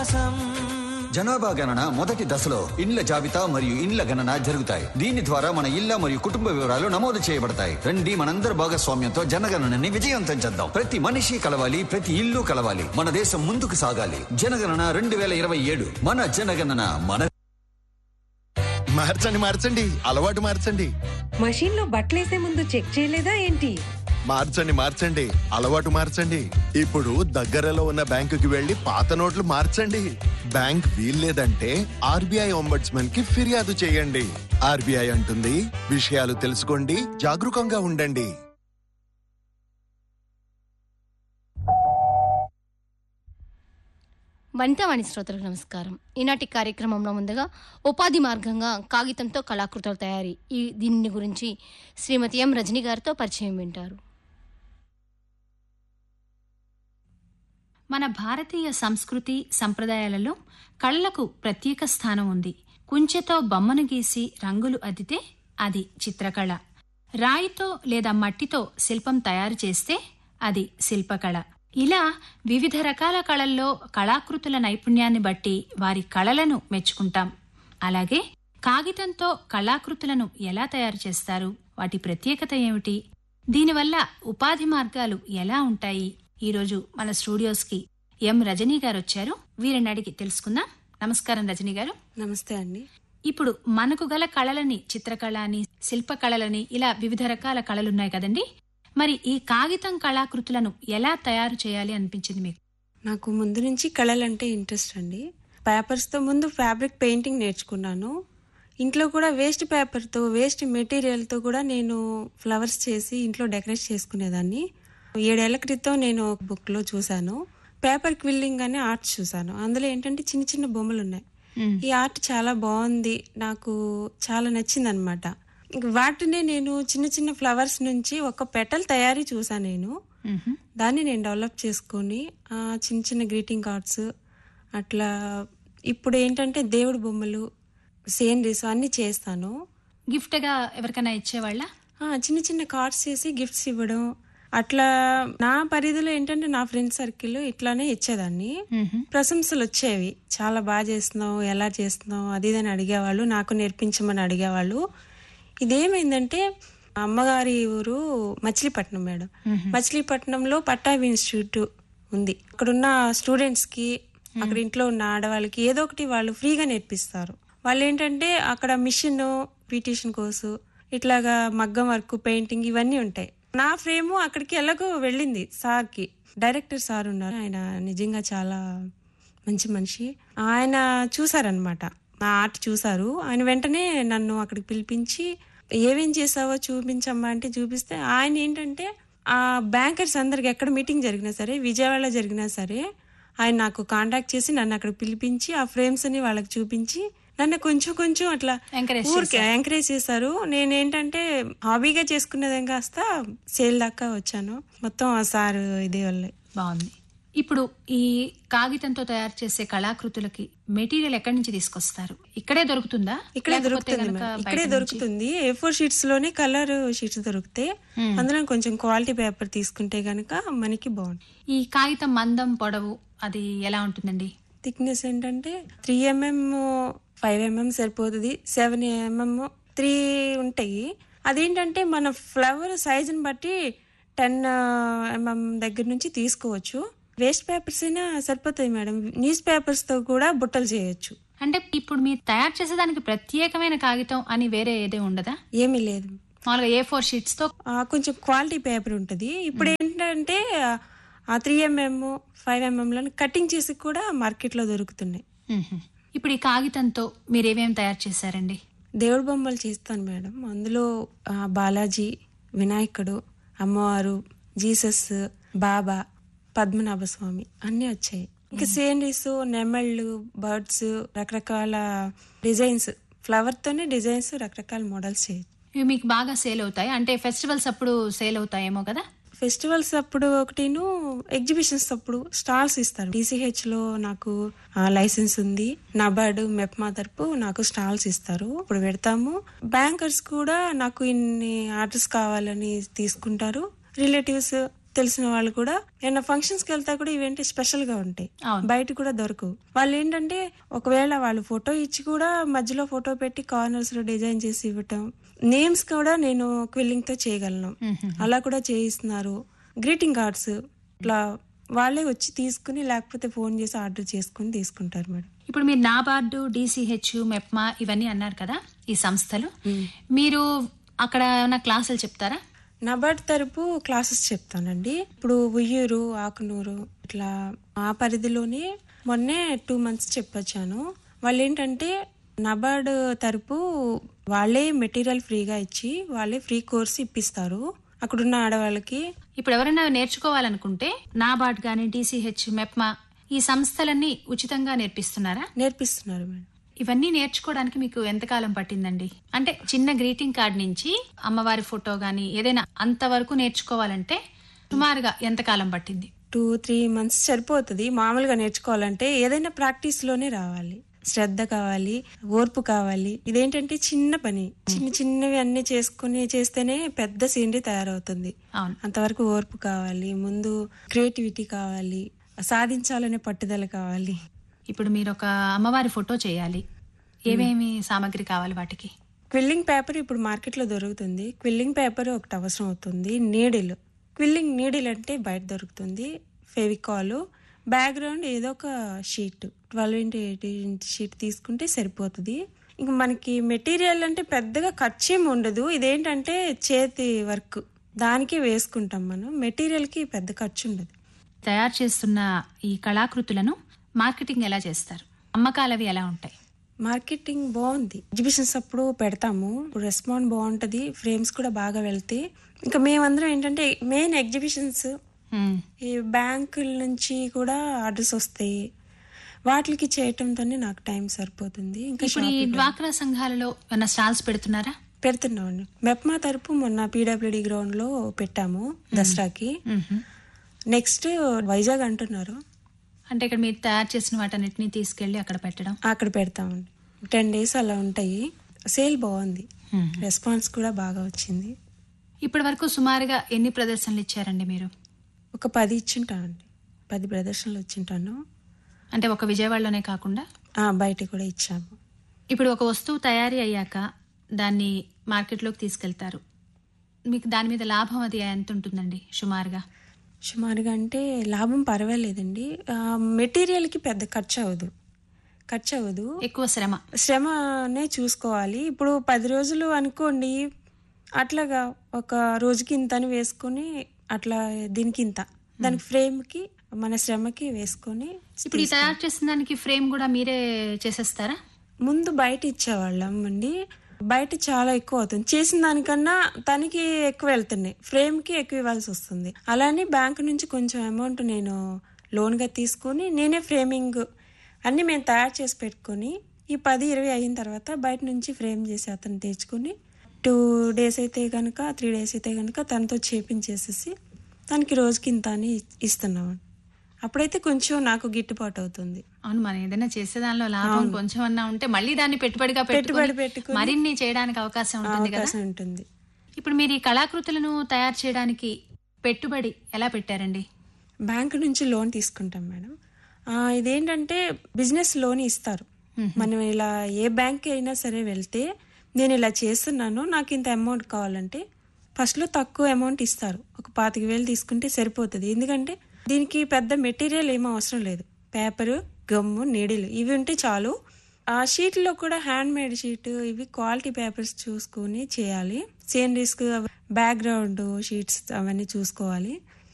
కోసం. జనాభా గణన మొదటి దశలో ఇండ్ల జాబితా మరియు ఇండ్ల గణన జరుగుతాయి. దీని ద్వారా మన ఇళ్ల మరియు కుటుంబ వివరాలు నమోదు చేయబడతాయి. రండి, మనందరి భాగస్వామ్యంతో జనగణనని విజయవంతం చేద్దాం. ప్రతి మనిషి కలవాలి, ప్రతి ఇల్లు కలవాలి. మన దేశం ముందుకు సాగాలి. జనగణన 2027. మన జనగణన మన. మార్చండి, అలవాటు మార్చండి. మషీన్ లో బట్టలేసే ముందు చెక్ చేయలేదా ఏంటి? మార్చండి, అలవాటు మార్చండి. ఇప్పుడు దగ్గరలో ఉన్న బ్యాంకుకి వెళ్లి పాత నోట్లు మార్చండి. బ్యాంక్ వీల్లేదంటే ఆర్బీఐ ఒంబడ్స్మన్ కి ఫిర్యాదు చేయండి. ఆర్బీఐ అంటుంది, విషయాలు తెలుసుకోండి, జాగరూకంగా ఉండండి. వనితావాణి శ్రోతలకు నమస్కారం. ఈనాటి కార్యక్రమంలో ముందుగా ఉపాధి మార్గంగా కాగితంతో కళాకృతుల తయారీ, దీని గురించి శ్రీమతి ఎం రజని గారితో పరిచయం వింటారు. మన భారతీయ సంస్కృతి సంప్రదాయాలలో కళలకు ప్రత్యేక స్థానం ఉంది. కుంచెతో బొమ్మను గీసి రంగులు అద్దితే అది చిత్రకళ. రాయితో లేదా మట్టితో శిల్పం తయారు చేస్తే అది శిల్పకళ. ఇలా వివిధ రకాల కళల్లో కళాకృతుల నైపుణ్యాన్ని బట్టి వారి కళలను మెచ్చుకుంటాం. అలాగే కాగితంతో కళాకృతులను ఎలా తయారు చేస్తారు, వాటి ప్రత్యేకత ఏమిటి, దీనివల్ల ఉపాధి మార్గాలు ఎలా ఉంటాయి, ఈరోజు మన స్టూడియోస్ కి ఎం రజనీ గారు వచ్చారు. వీరిని అడిగి తెలుసుకుందాం. నమస్కారం రజనీ గారు. నమస్తే అండి. ఇప్పుడు మనకు గల కళలని, చిత్రకళ అని, శిల్పకళలని, ఇలా వివిధ రకాల కళలున్నాయి కదండి. మరి ఈ కాగితం కళాకృతులను ఎలా తయారు చేయాలి అనిపించింది మీకు? నాకు ముందు నుంచి కళలంటే ఇంట్రెస్ట్ అండి. పేపర్స్ తో ముందు ఫ్యాబ్రిక్ పెయింటింగ్ నేర్చుకున్నాను. ఇంట్లో కూడా వేస్ట్ పేపర్తో, వేస్ట్ మెటీరియల్తో కూడా నేను ఫ్లవర్స్ చేసి ఇంట్లో డెకరేట్ చేసుకునేదాన్ని. 7 ఏళ్ల క్రితం నేను ఒక బుక్ లో చూసాను, పేపర్ క్విల్లింగ్ అనే ఆర్ట్ చూసాను. అందులో ఏంటంటే చిన్న చిన్న బొమ్మలు ఉన్నాయి. ఈ ఆర్ట్ చాలా బాగుంది, నాకు చాలా నచ్చింది అనమాట. వాటినే నేను చిన్న చిన్న ఫ్లవర్స్ నుంచి ఒక పెటల్ తయారీ చూసాను నేను. దాన్ని నేను డెవలప్ చేసుకొని చిన్న చిన్న గ్రీటింగ్ కార్డ్స్, అట్లా ఇప్పుడు ఏంటంటే దేవుడి బొమ్మలు, సీనరీస్ అన్ని చేస్తాను. గిఫ్ట్ గా ఎవరికైనా ఇచ్చేవాళ్ళ? చిన్న చిన్న కార్డ్స్ చేసి గిఫ్ట్స్ ఇవ్వడం, అట్లా నా పరిధిలో ఏంటంటే నా ఫ్రెండ్ సర్కిల్ ఇట్లానే ఇచ్చేదాన్ని. ప్రశంసలు వచ్చేవి, చాలా బాగా చేస్తున్నావు, ఎలా చేస్తున్నావు, అది ఇదని అడిగేవాళ్ళు, నాకు నేర్పించమని అడిగేవాళ్ళు. ఇదేమైందంటే అమ్మగారి ఊరు మచిలీపట్నం మేడం. మచిలీపట్నంలో పట్టాభి ఇన్స్టిట్యూట్ ఉంది. అక్కడున్న స్టూడెంట్స్ కి, అక్కడ ఇంట్లో ఉన్న ఆడవాళ్ళకి ఏదో ఒకటి వాళ్ళు ఫ్రీగా నేర్పిస్తారు. వాళ్ళు ఏంటంటే అక్కడ మిషన్, బ్యూటిషియన్ కోర్సు, ఇట్లాగా మగ్గం వర్క్, పెయింటింగ్ ఇవన్నీ ఉంటాయి. నా ఫ్రేమ్ అక్కడికి ఎలాగో వెళ్ళింది సార్కి. డైరెక్టర్ సార్ ఉన్నారు, ఆయన నిజంగా చాలా మంచి మనిషి. ఆయన చూసారనమాట, నా ఆర్ట్ చూసారు. ఆయన వెంటనే నన్ను అక్కడికి పిలిపించి ఏమేం చేసావో చూపించమ్మా అంటే చూపిస్తే, ఆయన ఏంటంటే ఆ బ్యాంకర్స్ అందరికి ఎక్కడ మీటింగ్ జరిగినా సరే, విజయవాడలో జరిగినా సరే, ఆయన నాకు కాంటాక్ట్ చేసి నన్ను అక్కడ పిలిపించి ఆ ఫ్రేమ్స్ అని వాళ్ళకి చూపించి నన్ను కొంచెం కొంచెం అట్లా ఊరికి ఎంకరేజ్ చేశారు. నేనేంటంటే హాబీగా చేసుకునేదేం కాస్త సేల్ దాకా వచ్చాను. మొత్తం ఆ సార్ ఇదే వల్లే. బాగుంది. ఇప్పుడు ఈ కాగితంతో తయారు చేసే కళాకృతులకి మెటీరియల్ ఎక్కడి నుంచి తీసుకొస్తారు? ఇక్కడే దొరుకుతుందా? ఇక్కడే దొరుకుతుంది. A4 షీట్స్ లోనే కలర్ షీట్స్ దొరుకుతాయి. అందులో కొంచెం క్వాలిటీ పేపర్ తీసుకుంటే గనక మనకి బాగుంటుంది. ఈ కాగితం మందం, పొడవు అది ఎలా ఉంటుందండి? థిక్నెస్ ఏంటంటే 3 mm, 5 mm సరిపోతుంది. 7 mm 3 ఉంటాయి. అదేంటంటే మన ఫ్లవర్ సైజుని బట్టి 10 mm దగ్గర నుంచి తీసుకోవచ్చు. వేస్ట్ పేపర్స్ అయినా సరిపోతాయి మేడం. న్యూస్ పేపర్స్ తో కూడా బుట్టలు చేయొచ్చు. అంటే ఇప్పుడు మీరు తయారు చేసేదానికి ప్రత్యేకమైన కాగితం అని వేరే ఏదే ఉండదా? ఏమీ లేదు. మామూలుగా A4 షీట్స్ తో కొంచెం క్వాలిటీ పేపర్ ఉంటుంది. ఇప్పుడు ఏంటంటే 3 mm, 5 mm లను కటింగ్ చేసి కూడా మార్కెట్ లో దొరుకుతున్నాయి. ఇప్పుడు ఈ కాగితంతో మీరేమేమి తయారు చేశారండి? దేవుడి బొమ్మలు చేస్తాను మేడం. అందులో బాలాజీ, వినాయకుడు, అమ్మవారు, జీసస్, బాబా, పద్మనాభ స్వామి అన్ని వచ్చాయి. ఇంకా సీనరీస్, నెమళ్ళు, బర్డ్స్, రకరకాల డిజైన్స్, ఫ్లవర్ తోనే డిజైన్స్, రకరకాల మోడల్స్ చేయొచ్చు. ఇవి మీకు బాగా సేల్ అవుతాయి అంటే ఫెస్టివల్స్ అప్పుడు సేల్ అవుతాయేమో కదా? ఫెస్టివల్స్ అప్పుడు ఒకటిను, ఎగ్జిబిషన్స్ అప్పుడు స్టాల్స్ ఇస్తారు. DCH లో నాకు లైసెన్స్ ఉంది. నబార్డు, మెప్మా తరపు నాకు స్టాల్స్ ఇస్తారు. ఇప్పుడు పెడతాము. బ్యాంకర్స్ కూడా నాకు ఇన్ని ఆర్డర్స్ కావాలని తీసుకుంటారు. రిలేటివ్స్ తెలిసిన వాళ్ళు కూడా ఏమైనా ఫంక్షన్స్ కి వెళ్తా కూడా ఇవేంటి స్పెషల్ గా ఉంటాయి, బయట కూడా దొరకవు. వాళ్ళు ఏంటంటే ఒకవేళ వాళ్ళు ఫోటో ఇచ్చి కూడా మధ్యలో ఫోటో పెట్టి కార్నర్స్ లో డిజైన్ చేసి ఇవ్వటం. నేమ్స్ కూడా నేను క్విల్లింగ్ తో చేయగలను, అలా కూడా చేయిస్తున్నారు. గ్రీటింగ్ కార్డ్స్ ఇట్లా వాళ్ళే వచ్చి తీసుకుని లేకపోతే ఫోన్ చేసి ఆర్డర్ చేసుకుని తీసుకుంటారు మేడం. ఇప్పుడు మీరు నాబార్డు, డిసిహెచ్, మెప్మా ఇవన్నీ అన్నారు కదా ఈ సంస్థలు, మీరు అక్కడ ఏమైనా క్లాసులు చెప్తారా? నాబార్డ్ తరపు క్లాసెస్ చెప్తానండి. ఇప్పుడు ఉయ్యూరు, ఆకునూరు ఇట్లా ఆ పరిధిలోనే మొన్నే 2 months చెప్పొచ్చాను. వాళ్ళు ఏంటంటే నాబార్డ్ తరపు వాళ్ళే మెటీరియల్ ఫ్రీగా ఇచ్చి వాళ్ళే ఫ్రీ కోర్స్ ఇప్పిస్తారు అక్కడున్న ఆడవాళ్ళకి. ఇప్పుడు ఎవరైనా నేర్చుకోవాలనుకుంటే నాబార్డ్ గానీ, డిసిహెచ్, మెప్మా ఈ సంస్థలన్నీ ఉచితంగా నేర్పిస్తున్నారా? నేర్పిస్తున్నారు మేడం. ఇవన్నీ నేర్చుకోవడానికి మీకు ఎంతకాలం పట్టిందండి? అంటే చిన్న గ్రీటింగ్ కార్డ్ నుంచి అమ్మవారి ఫోటో గానీ ఏదైనా అంతవరకు నేర్చుకోవాలంటే సుమారుగా ఎంతకాలం పట్టింది? 2-3 months సరిపోతుంది. మామూలుగా నేర్చుకోవాలంటే ఏదైనా ప్రాక్టీస్ లోనే రావాలి, శ్రద్ధ కావాలి, ఓర్పు కావాలి. ఇదేంటంటే చిన్న పని, చిన్నవి అన్ని చేసుకుని చేస్తేనే పెద్ద సీనరీ తయారవుతుంది. అంతవరకు ఓర్పు కావాలి, ముందు క్రియేటివిటీ కావాలి, సాధించాలనే పట్టుదల కావాలి. ఇప్పుడు మీరు ఒక అమ్మవారి ఫోటో చేయాలి, ఏమేమి సామాగ్రి కావాలి వాటికి? క్విల్లింగ్ పేపర్ ఇప్పుడు మార్కెట్ లో దొరుకుతుంది. క్విల్లింగ్ పేపర్ ఒకటి అవసరం అవుతుంది. నీడిల్, క్విల్లింగ్ నీడిల్ అంటే బయట దొరుకుతుంది. ఫెవికాల్, బ్యాక్గ్రౌండ్ ఏదో ఒక షీట్ 12x8 షీట్ తీసుకుంటే సరిపోతుంది. ఇంక మనకి మెటీరియల్ అంటే పెద్దగా ఖర్చు ఏమి ఉండదు. ఇదేంటంటే చేతి వర్క్, దానికి వేసుకుంటాం మనం. మెటీరియల్ కి పెద్ద ఖర్చు ఉండదు. తయారు చేస్తున్న ఈ కళాకృతులను మార్కెటింగ్ ఎలా చేస్తారు? అమ్మకాలవి ఎలా ఉంటాయి? మార్కెటింగ్ బాగుంది. ఎగ్జిబిషన్స్ అప్పుడు పెడతాము, రెస్పాన్స్ బాగుంటది, ఫ్రేమ్స్ కూడా బాగా వెళ్తాయి. ఇంకా మేమందరం ఏంటంటే మెయిన్ ఎగ్జిబిషన్స్, ఈ బ్యాంకుల నుంచి కూడా ఆర్డర్స్ వస్తాయి, వాటికి చేయటంతోనే నాకు టైం సరిపోతుంది. ఇంకా ఇప్పుడు ఈ డ్వాక్రా సంఘాలలో ఏమైనా స్టాల్స్ పెడుతున్నారా? పెడుతున్నామండి. మెప్మా తరపు మొన్న పీడబ్ల్యూడి గ్రౌండ్ లో పెట్టాము దసరాకి. నెక్స్ట్ వైజాగ్ అంటున్నారు. అంటే ఇక్కడ మీరు తయారు చేసిన వాటన్నిటిని తీసుకెళ్లి అక్కడ పెట్టడం? అక్కడ పెడతామండి. 10 days అలా ఉంటాయి. సేల్ బాగుంది, రెస్పాన్స్ కూడా బాగా వచ్చింది. ఇప్పటి వరకు సుమారుగా ఎన్ని ప్రదర్శనలు ఇచ్చారండి మీరు? ఒక 10 ఇచ్చింటానండి. 10 ప్రదర్శనలు వచ్చింటాను. అంటే ఒక విజయవాడలోనే కాకుండా బయట కూడా ఇచ్చాము. ఇప్పుడు ఒక వస్తువు తయారీ అయ్యాక దాన్ని మార్కెట్లోకి తీసుకెళ్తారు, మీకు దాని మీద లాభం అది ఎంత ఉంటుందండి సుమారుగా? సుమారుగా అంటే లాభం పర్వాలేదండి. మెటీరియల్కి పెద్ద ఖర్చు అవ్వదు, ఎక్కువ శ్రమనే చూసుకోవాలి. ఇప్పుడు 10 రోజులు అనుకోండి, అట్లాగా ఒక రోజుకి ఇంత అని వేసుకొని అట్లా దీనికి ఇంత, దానికి ఫ్రేమ్కి మన శ్రమకి వేసుకొని. ఇప్పుడు ఈ తయారు చేసిన దానికి ఫ్రేమ్ కూడా మీరే చేసేస్తారా? ముందు బయట ఇచ్చేవాళ్ళం అండి. బయట చాలా ఎక్కువ అవుతుంది, చేసిన దానికన్నా తనకి ఎక్కువ వెళ్తున్నాయి, ఫ్రేమ్ కి ఎక్కువ ఇవ్వాల్సి వస్తుంది. అలానే బ్యాంకు నుంచి కొంచెం అమౌంట్ నేను లోన్ గా తీసుకుని నేనే ఫ్రేమింగ్ అన్ని మేము తయారు చేసి పెట్టుకుని ఈ 10-20 అయిన తర్వాత బయట నుంచి ఫ్రేమ్ చేసి అతను తెచ్చుకుని 2 days అయితే గనక 3 days అయితే గనక తనతో చేపించేసేసి తనకి రోజుకి ఇంత అని ఇస్తున్నాం. అప్పుడైతే కొంచెం నాకు గిట్టుబాటు అవుతుంది. అవును, మనం ఏదైనా చేసే దానిలో లాభం కొంచెం అన్నా ఉంటే మళ్ళీ దాన్ని పెట్టుబడి పెట్టుకుని మరిన్ని చేయడానికి అవకాశం ఉంటుంది. ఇప్పుడు మీరు ఈ కళాకృతులను తయారు చేయడానికి పెట్టుబడి ఎలా పెట్టారండి? బ్యాంకు నుంచి లోన్ తీసుకుంటాం మేడం. ఇదేంటంటే బిజినెస్ లోన్ ఇస్తారు. మనం ఇలా ఏ బ్యాంక్ అయినా సరే వెళ్తే నేను ఇలా చేస్తున్నాను, నాకు ఇంత అమౌంట్ కావాలంటే ఫస్ట్ లో తక్కువ అమౌంట్ ఇస్తారు. ఒక 25,000 తీసుకుంటే సరిపోతుంది. ఎందుకంటే దీనికి పెద్ద మెటీరియల్ ఏమీ అవసరం లేదు. పేపరు, గమ్ము, నీడిలు ఇవి ఉంటే చాలు. ఆ షీట్లో కూడా హ్యాండ్ మేడ్ షీట్, ఇవి క్వాలిటీ పేపర్స్ చూసుకుని చేయాలి. సీనరీస్, బ్యాక్గ్రౌండ్ షీట్స్ అవన్నీ చూసుకోవాలి.